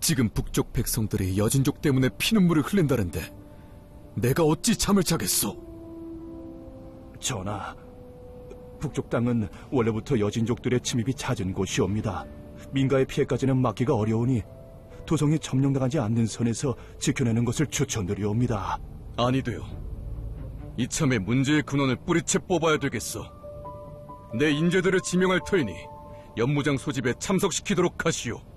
지금 북쪽 백성들이 여진족 때문에 피눈물을 흘린다는데 내가 어찌 잠을 자겠소? 전하, 북쪽 땅은 원래부터 여진족들의 침입이 잦은 곳이옵니다. 민가의 피해까지는 막기가 어려우니 도성이 점령당하지 않는 선에서 지켜내는 것을 추천드리옵니다. 아니 돼요. 이참에 문제의 근원을 뿌리채 뽑아야 되겠어. 내 인재들을 지명할 터이니 연무장 소집에 참석시키도록 하시오.